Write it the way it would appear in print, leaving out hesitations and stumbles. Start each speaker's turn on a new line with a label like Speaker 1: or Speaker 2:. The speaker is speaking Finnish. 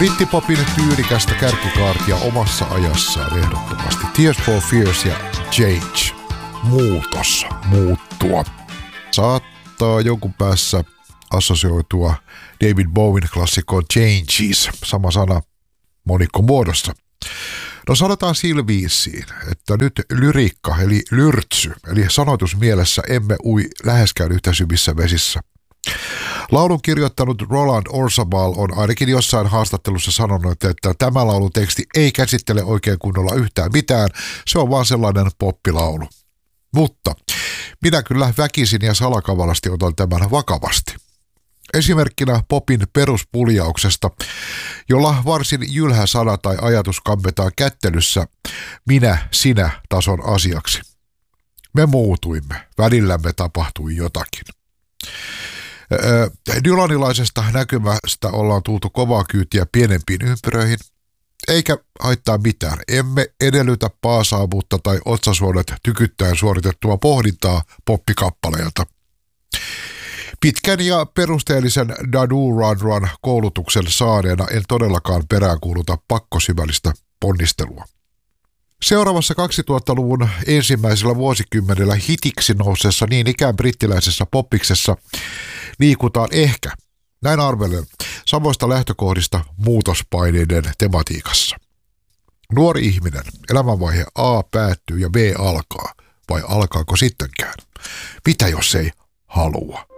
Speaker 1: Brittipopin tyylikästä kärkikaartia omassa ajassaan ehdottomasti. Tears for Fears ja Change. Muutos. Muuttua. Saattaa jonkun päässä assosioitua David Bowen klassikkoon Changes. Sama sana monikko muodossa. No sanotaan sillä viisiin, että nyt lyriikka eli lyrtsy, eli sanoitusmielessä emme ui läheskään yhtä syvissä vesissä. Laulun kirjoittanut Roland Orzabal on ainakin jossain haastattelussa sanonut, että tämä laulun teksti ei käsittele oikein kunnolla yhtään mitään, se on vaan sellainen poppilaulu. Mutta minä kyllä väkisin ja salakavalasti otan tämän vakavasti. Esimerkkinä popin peruspuljauksesta, jolla varsin jylhä sana tai ajatus kampetaan kättelyssä minä-sinä-tason asiaksi. Me muutuimme, välillämme tapahtui jotakin. Dylanilaisesta näkymästä ollaan tultu kovaa kyytiä pienempiin ympyröihin, eikä haittaa mitään. Emme edellytä paasaavuutta tai otsasuonet tykyttäen suoritettua pohdintaa poppikappaleelta. Pitkän ja perusteellisen Dadu-Radran koulutuksen saaneena en todellakaan peräänkuuluta pakkosyvällistä ponnistelua. Seuraavassa 2000-luvun ensimmäisellä vuosikymmenellä hitiksi nousseessa niin ikään brittiläisessä poppiksessa liikutaan ehkä, näin arvelen, samoista lähtökohdista muutospaineiden tematiikassa. Nuori ihminen, elämänvaihe A päättyy ja B alkaa, vai alkaako sittenkään? Mitä jos ei halua?